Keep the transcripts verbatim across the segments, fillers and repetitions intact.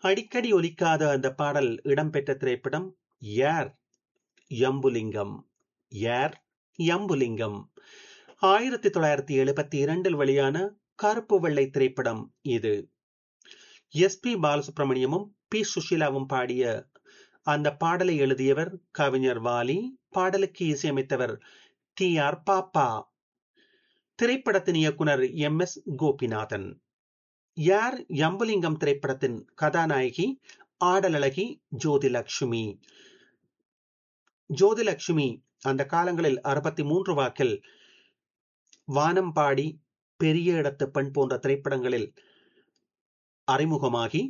அடிக்கடி ஒலிக்காத அந்த பாடல் இடம்பெற்ற திரைப்படம் யார் யம்புலிங்கம். யார் யம்புலிங்கம் ஆயிரத்தி தொள்ளாயிரத்தி எழுபத்தி இரண்டில் வெளியான கருப்பு வெள்ளை திரைப்படம் இது. எஸ் பி பாலசுப்ரமணியமும் பி சுஷீலாவும் பாடிய அந்த பாடலை எழுதியவர் கவிஞர் வாலி, பாடலுக்கு இசையமைத்தவர் டி ஆர் பாப்பா. திரைப்படத்தின் இயக்குனர் எம் எஸ் கோபிநாதன். யார் யம்புலிங்கம் திரைப்படத்தின் கதாநாயகி ஆடலழகி ஜோதிலட்சுமி. ஜோதிலட்சுமி அந்த காலங்களில் அறுபத்தி மூன்று வாக்கில் வானம்பாடி, பெரிய இடத்து பெண் போன்ற திரைப்படங்களில் அறிமுகமாகி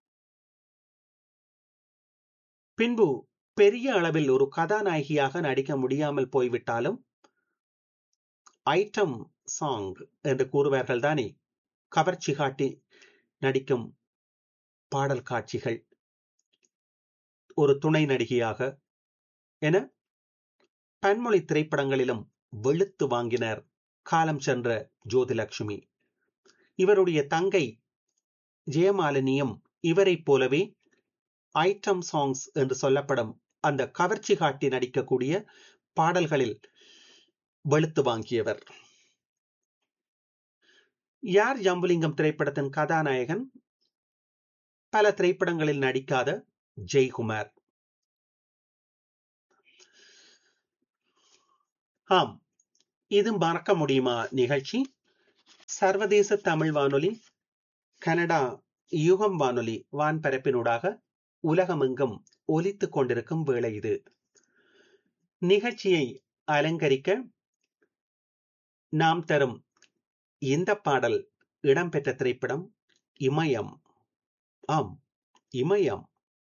பின்பு பெரிய அளவில் ஒரு கதாநாயகியாக நடிக்க முடியாமல் போய்விட்டாலும் ஐட்டம் சாங் என்று கூறுவார்கள் தானே, கவர்ச்சி காட்டி நடிக்கும் பாடல் காட்சிகள், ஒரு துணை நடிகையாக என பன்மொழி திரைப்படங்களிலும் வெளுத்து வாங்கினர் காலம் சென்ற ஜோதிலட்சுமி. இவருடைய தங்கை ஜெயமாலினியும் இவரை போலவே ஐட்டம் சாங்ஸ் என்று சொல்லப்படும் அந்த கவர்ச்சி காட்டி நடிக்கக்கூடிய பாடல்களில் வெளுத்து வாங்கியவர். யார் யம்புலிங்கம் திரைப்படத்தின் கதாநாயகன் பல திரைப்படங்களில் நடிக்காத ஜெய்குமார். ஆம், இது மறக்க முடியுமா நிகழ்ச்சி. சர்வதேச தமிழ் வானொலி, கனடா யுகம் வானொலி வான்பரப்பினூடாக உலகமெங்கும் ஒலித்துக் கொண்டிருக்கும் வேளை இது. நிகழ்ச்சியை அலங்கரிக்க நாம் தரும் இந்த பாடல் இடம்பெற்ற திரைப்படம் இமயம். ஆம், இமயம்.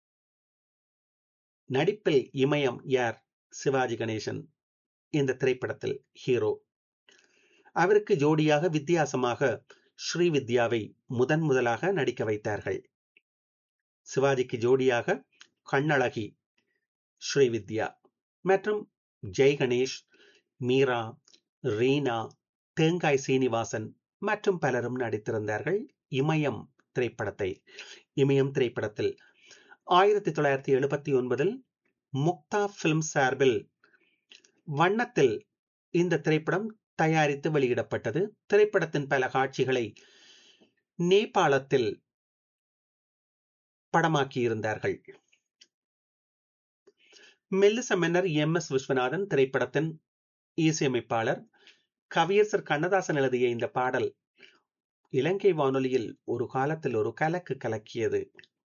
நடிப்பில் இமயம் யார்? சிவாஜி கணேசன் இந்த திரைப்படத்தில் ஹீரோ. அவருக்கு ஜோடியாக வித்தியாசமாக ஸ்ரீவித்யாவை முதன் முதலாக நடிக்க வைத்தார்கள். சிவாஜிக்கு ஜோடியாக கண்ணழகி ஸ்ரீவித்யா மற்றும் ஜெய் கணேஷ், மீரா, ரீனா, தேங்காய் சீனிவாசன் மற்றும் பலரும் நடித்திருந்தார்கள் இமயம் திரைப்படத்தை. இமயம் திரைப்படத்தில் ஆயிரத்தி தொள்ளாயிரத்தி எழுபத்தி ஒன்பதில் முக்தா பிலிம் சார்பில் வண்ணத்தில் இந்த திரைப்படம் தயாரித்து வெளியிடப்பட்டது. திரைப்படத்தின் பல காட்சிகளை நேபாளத்தில் படமாக்கியிருந்தார்கள். மெல்லிச மன்னர் எம் எஸ் விஸ்வநாதன் திரைப்படத்தின் இசையமைப்பாளர். கவியரசர் கண்ணதாசன் எழுதிய இந்த பாடல் இலங்கை வானொலியில் ஒரு காலத்தில் ஒரு கலக்கு கலக்கியது.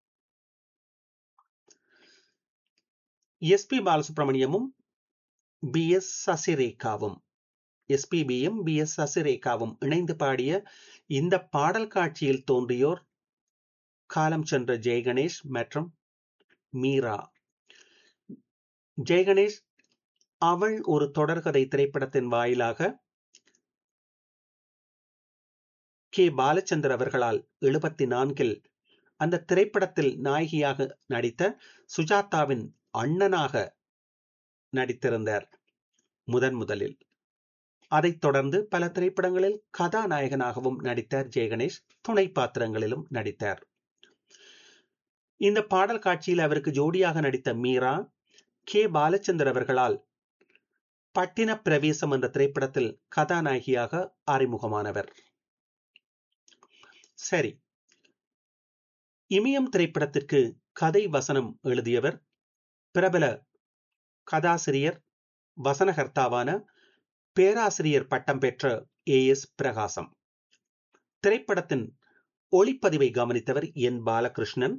S B பாலசுப்ரமணியமும் B S சசிரேகாவும் எஸ்பிபியும் B S சசிரேகாவும் இணைந்து பாடிய இந்த பாடல் காட்சியில் தோன்றியோர் காலம் சென்ற ஜெய்கணேஷ் மற்றும் மீரா. ஜெய்கணேஷ் அவள் ஒரு தொடர்கதை திரைப்படத்தின் வாயிலாக கே பாலச்சந்தர் அவர்களால் எழுபத்தி நான்கில் அந்த திரைப்படத்தில் நாயகியாக நடித்த சுஜாதாவின் அண்ணனாக நடித்திருந்தார் முதன் முதலில். அதைத் தொடர்ந்து பல திரைப்படங்களில் கதாநாயகனாகவும் நடித்தார் ஜெய்கணேஷ். துணை பாத்திரங்களிலும் நடித்தார். இந்த பாடல் காட்சியில் அவருக்கு ஜோடியாக நடித்த மீரா கே பாலச்சந்தர் அவர்களால் பட்டின பிரவேசம் என்ற திரைப்படத்தில் கதாநாயகியாக அறிமுகமானவர். சரி, இமயம் திரைப்படத்திற்கு கதை வசனம் எழுதியவர் பிரபல கதாசிரியர், வசனகர்த்தாவான பேராசிரியர் பட்டம் பெற்ற ஏ எஸ் பிரகாசம். திரைப்படத்தின் ஒளிப்பதிவை கவனித்தவர் என் பாலகிருஷ்ணன்.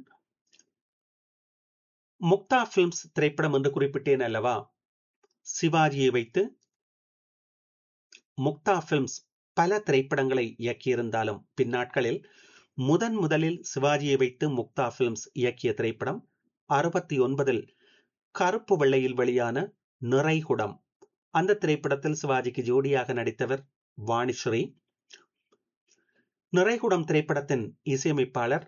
முக்தா பிலிம்ஸ் திரைப்படம் என்று குறிப்பிட்டேன் அல்லவா, சிவாஜியை வைத்து முக்தா பிலிம்ஸ் பல திரைப்படங்களை இயக்கியிருந்தாலும் பின்னாட்களில் முதன் முதலில் சிவாஜியை வைத்து முக்தா பிலிம்ஸ் இயக்கிய திரைப்படம் அறுபத்தி ஒன்பதில் கருப்பு வெள்ளையில் வெளியான நிறைகுடம். அந்த திரைப்படத்தில் சிவாஜிக்கு ஜோடியாக நடித்தவர் வாணிஸ்ரீ. நிறைகுடம் திரைப்படத்தின் இசையமைப்பாளர்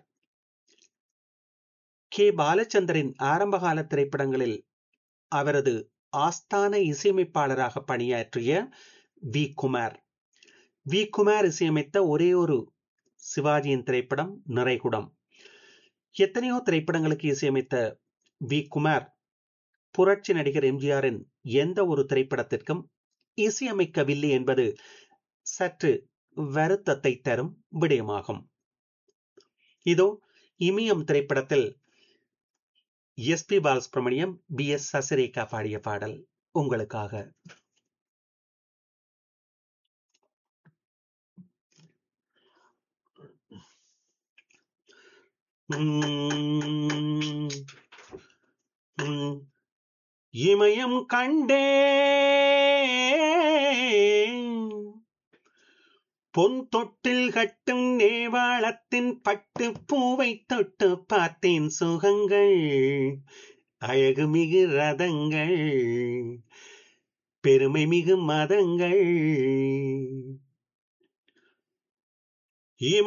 கே பாலச்சந்தரின் ஆரம்பகால திரைப்படங்களில் அவரது ஆஸ்தான இசையமைப்பாளராக பணியாற்றிய வி குமார். வி குமார் இசையமைத்த ஒரே ஒரு சிவாஜியின் திரைப்படம் நிறைகுடம். எத்தனையோ திரைப்படங்களுக்கு இசையமைத்த வி குமார் புரட்சி நடிகர் எம்ஜிஆரின் எந்த ஒரு திரைப்படத்திற்கும் இசையமைக்கவில்லை என்பது சற்று வருத்தத்தை தரும் விடயமாகும். இதோ இமயம் திரைப்படத்தில் S B Balasubramaniam, B S Sasirekha பாடிய பாடல் உங்களுக்காக. உம் உம் இமயம் கண்டே பொன் தொட்டில் கட்டும் நேவாளத்தின் பட்டு பூவை தொட்டு பார்த்தேன் சுகங்கள் அழகு மிகு ரதங்கள் பெருமை மிகு மதங்கள்.